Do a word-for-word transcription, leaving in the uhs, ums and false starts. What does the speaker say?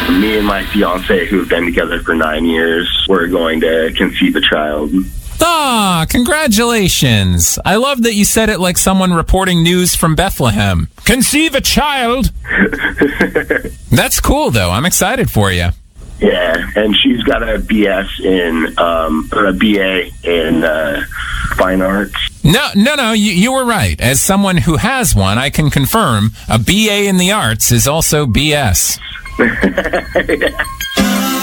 Me and my fiance, who have been together for nine years, we're going to conceive a child. Ah, congratulations. I love that you said it like someone reporting news from Bethlehem. Conceive a child. That's cool, though. I'm excited for you. Yeah, and she's got a B S in, um, or a B A in uh, fine arts. No, no, no, you, you were right. As someone who has one, I can confirm a B A in the arts is also B S. Yeah.